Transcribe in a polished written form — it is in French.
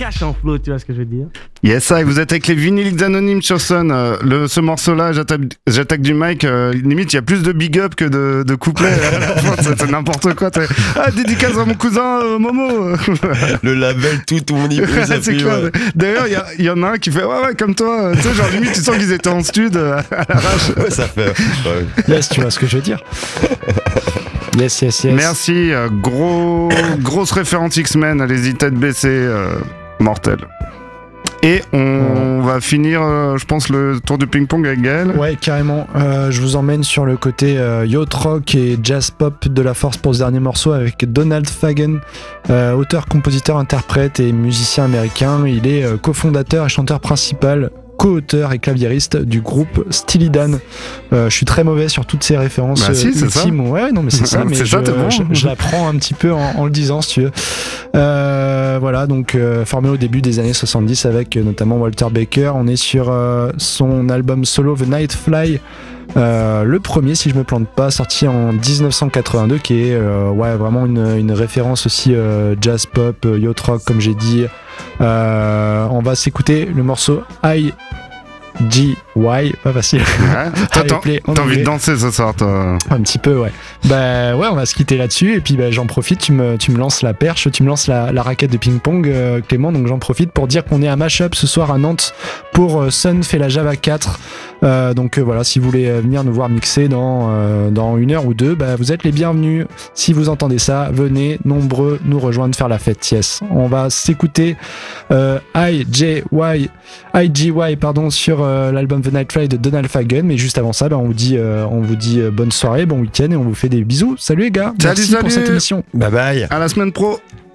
cache en flow, tu vois ce que je veux dire. Yes, ça, et vous êtes avec les Vinyliques Anonymes sur Sun. Ce morceau-là, j'attaque du mic, limite, il y a plus de big up que de couplets. C'est n'importe quoi. Dédicace à mon cousin Momo. Le label, tout le monde y peut. C'est clair. Ouais. D'ailleurs, il y en a un qui fait ouais, comme toi. Tu sais, genre, limite, tu sens qu'ils étaient en stud à l'arrache. Ouais, ça fait. Ouais. Yes, tu vois ce que je veux dire. Yes. Merci. Grosse référence X-Men. Allez-y, tête baissée. Mortel. Et on va finir, je pense, le tour du ping-pong avec Gaël. Ouais, carrément. Je vous emmène sur le côté yacht rock et jazz pop de la force pour ce dernier morceau avec Donald Fagen, auteur, compositeur, interprète et musicien américain. Il est cofondateur et chanteur principal, co-auteur et claviériste du groupe Steely Dan. Je suis très mauvais sur toutes ces références ultimes. Ouais, non, mais c'est ça. Mais je l'apprends un petit peu en le disant, si tu veux. Voilà, donc formé au début des années 70 avec notamment Walter Baker. On est sur son album solo The Night Fly. Le premier, si je me plante pas, sorti en 1982, qui est vraiment une référence aussi jazz pop, yacht rock, comme j'ai dit. On va s'écouter le morceau IGY, pas facile. Ouais. T'as envie de danser ce soir, toi? Un petit peu, ouais. On va se quitter là-dessus. Et puis j'en profite, tu me lances la perche, tu me lances la raquette de ping-pong, Clément. Donc j'en profite pour dire qu'on est à Mashup ce soir à Nantes pour Sun fait la Java 4. Donc voilà, si vous voulez venir nous voir mixer dans 1 heure ou 2, vous êtes les bienvenus. Si vous entendez ça, venez nombreux nous rejoindre faire la fête. Yes. On va s'écouter IGY sur l'album The Night Fly de Donald Fagen. Mais juste avant ça, on vous dit bonne soirée, bon week-end et on vous fait des bisous. Salut les gars. Merci pour cette émission. Bye bye. À la semaine pro.